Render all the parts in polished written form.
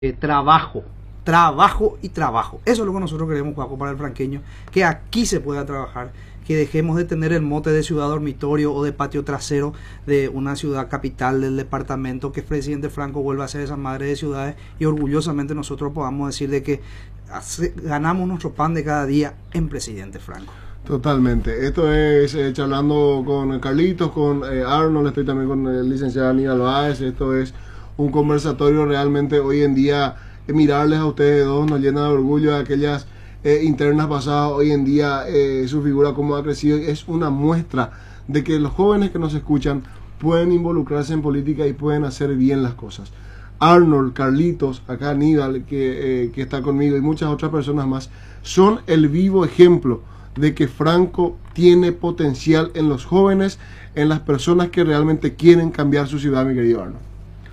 trabajo, trabajo y trabajo. Eso es lo que nosotros queremos, Juaco, para el franqueño, que aquí se pueda trabajar, que dejemos de tener el mote de ciudad dormitorio o de patio trasero de una ciudad capital del departamento, que el presidente Franco vuelva a ser esa madre de ciudades y orgullosamente nosotros podamos decir de que ganamos nuestro pan de cada día en presidente Franco. Totalmente. Esto es charlando con Carlitos, con Arnold, estoy también con el licenciado Aníbal Báez. Esto es un conversatorio realmente hoy en día. Mirarles a ustedes dos nos llena de orgullo de aquellas internas pasadas. Hoy en día su figura como ha crecido es una muestra de que los jóvenes que nos escuchan pueden involucrarse en política y pueden hacer bien las cosas. Arnold, Carlitos, acá Aníbal que está conmigo y muchas otras personas más son el vivo ejemplo de que Franco tiene potencial en los jóvenes, en las personas que realmente quieren cambiar su ciudad, mi querido Arnold.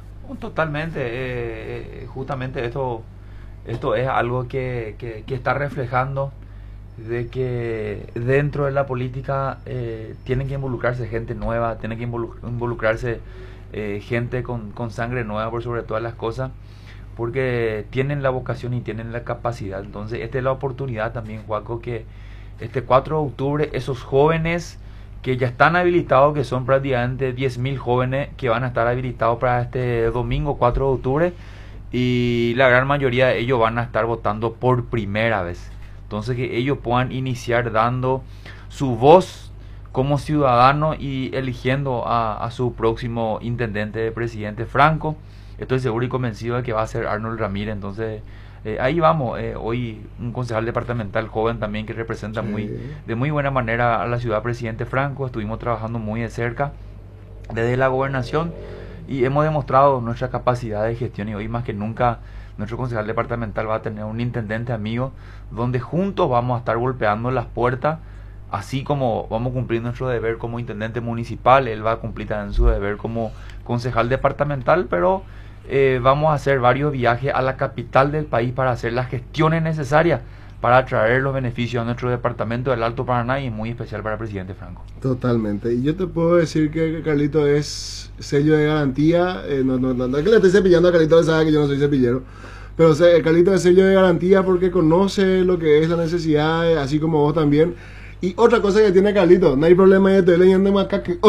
Totalmente, justamente esto es algo que está reflejando de que dentro de la política tienen que involucrarse gente nueva, tienen que involucrarse gente con sangre nueva por sobre todas las cosas, porque tienen la vocación y tienen la capacidad. Entonces esta es la oportunidad también, Joaco, que este 4 de octubre esos jóvenes que ya están habilitados, que son prácticamente 10.000 jóvenes que van a estar habilitados para este domingo 4 de octubre, y la gran mayoría de ellos van a estar votando por primera vez. Entonces que ellos puedan iniciar dando su voz como ciudadano y eligiendo a su próximo intendente, presidente Franco. Estoy seguro y convencido de que va a ser Arnold Ramírez. Entonces ahí vamos, hoy un concejal departamental joven también que representa de muy buena manera a la ciudad, presidente Franco. Estuvimos trabajando muy de cerca desde la gobernación y hemos demostrado nuestra capacidad de gestión, y hoy más que nunca nuestro concejal departamental va a tener un intendente amigo donde juntos vamos a estar golpeando las puertas, así como vamos a cumplir nuestro deber como intendente municipal. Él va a cumplir también su deber como concejal departamental, pero vamos a hacer varios viajes a la capital del país para hacer las gestiones necesarias para traer los beneficios a nuestro departamento del Alto Paraná, y es muy especial para el presidente Franco. Totalmente. Y yo te puedo decir que Carlito es sello de garantía. No es que le esté cepillando a Carlito, sabe que yo no soy cepillero, pero Carlito es sello de garantía porque conoce lo que es la necesidad, así como vos también. Y otra cosa que tiene Carlito, no hay problema, yo estoy leyendo más que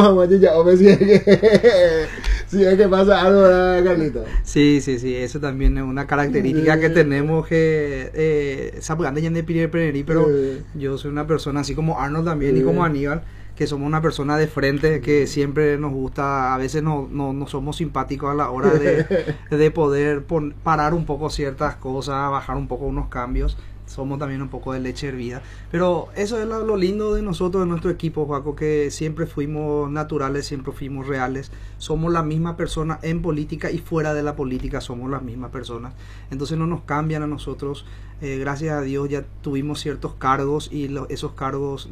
si es que pasa algo, ¿verdad, Carlito? Sí, eso también es una característica que tenemos, que pero yo soy una persona así como Arnold también y como Aníbal, que somos una persona de frente, que siempre nos gusta, a veces no somos simpáticos a la hora de poder parar un poco ciertas cosas, bajar un poco unos cambios. Somos también un poco de leche hervida, pero eso es lo lindo de nosotros, de nuestro equipo, Joaco, que siempre fuimos naturales, siempre fuimos reales, somos la misma persona en política y fuera de la política somos las mismas personas, entonces no nos cambian a nosotros. Gracias a Dios ya tuvimos ciertos cargos y esos cargos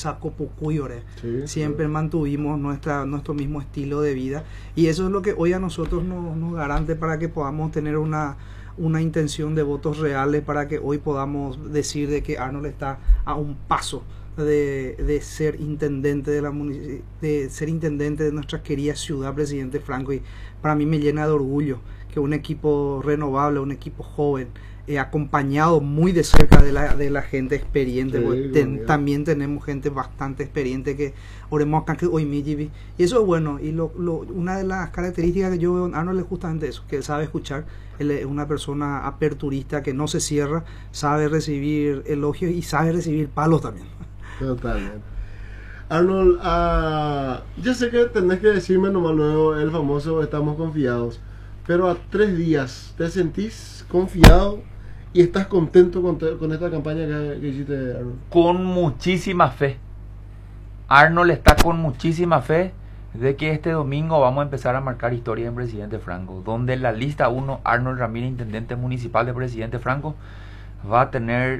siempre mantuvimos nuestro mismo estilo de vida, y eso es lo que hoy a nosotros nos garante para que podamos tener una intención de votos reales, para que hoy podamos decir de que Arnold está a un paso de ser intendente de ser intendente de nuestra querida ciudad, presidente Franco. Y para mí me llena de orgullo que un equipo renovable, un equipo joven, acompañado muy de cerca de la gente experiente, también tenemos gente bastante experiente que oremos acá que hoy y eso es bueno. Y una de las características que yo veo en Arnold es justamente eso, que él sabe escuchar. Él es una persona aperturista que no se cierra, sabe recibir elogios y sabe recibir palos también. Totalmente. Arnold, yo sé que tenés que decirme nomás luego el famoso estamos confiados, pero a 3 días, ¿te sentís confiado y estás contento con esta campaña que hiciste, Arnold? Con muchísima fe. Arnold está con muchísima fe de que este domingo vamos a empezar a marcar historia en presidente Franco, donde la lista 1, Arnold Ramírez, intendente municipal de presidente Franco, va a tener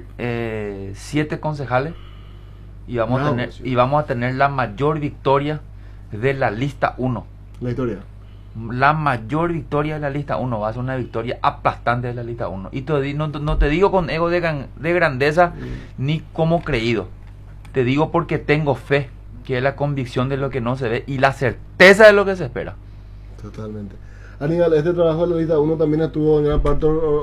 7 concejales y vamos a tener la mayor victoria de la lista 1. La historia. La mayor victoria de la lista 1 va a ser una victoria aplastante de la lista 1. Y no te digo con ego de grandeza ni como creído. Te digo porque tengo fe, que es la convicción de lo que no se ve y la certeza de lo que se espera. Totalmente. Aníbal, este trabajo de la lista 1 también estuvo en gran parte